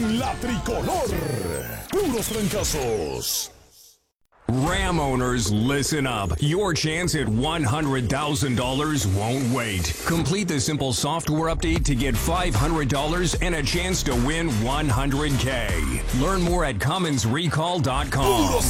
en la tricolor. Puros trancazos. Ram owners, listen up. Your chance at $100,000 won't wait. Complete the simple software update to get $500 and a chance to win $100K. Learn more at CommonsRecall.com. Puros